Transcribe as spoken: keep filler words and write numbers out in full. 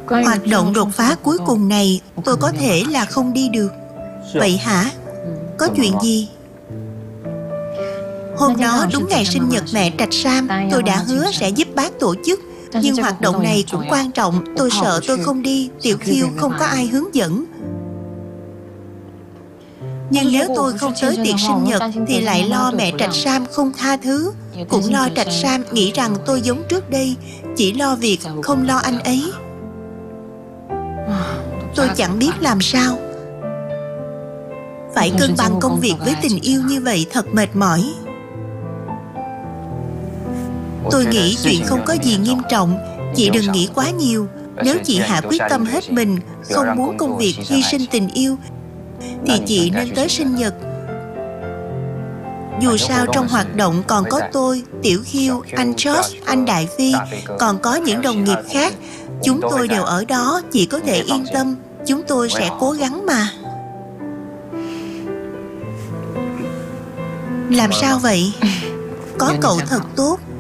Hoạt động đột phá cuối cùng này tôi có thể là không đi được. Vậy hả? Có chuyện gì? Hôm đó đúng ngày sinh nhật mẹ Trạch Sam, tôi đã hứa sẽ giúp bác tổ chức. Nhưng hoạt động này cũng quan trọng. Tôi sợ tôi không đi, Tiểu Khiêu không có ai hướng dẫn. Nhưng nếu tôi không tới tiệc sinh nhật thì lại lo mẹ Trạch Sam không tha thứ. Cũng lo Trạch Sam nghĩ rằng tôi giống trước đây, chỉ lo việc không lo anh ấy. Tôi chẳng biết làm sao. Phải cân bằng công việc với tình yêu như vậy thật mệt mỏi. Tôi nghĩ chuyện không có gì nghiêm trọng. Chị đừng nghĩ quá nhiều. Nếu chị hạ quyết tâm hết mình, không muốn công việc hy sinh tình yêu, thì chị nên tới sinh nhật. Dù sao trong hoạt động còn có tôi, Tiểu Khiêu, anh George, anh Đại Phi, còn có những đồng nghiệp khác. Chúng tôi đều ở đó, chị có thể yên tâm. Chúng tôi sẽ cố gắng mà. Làm sao vậy? Có cậu thật tốt.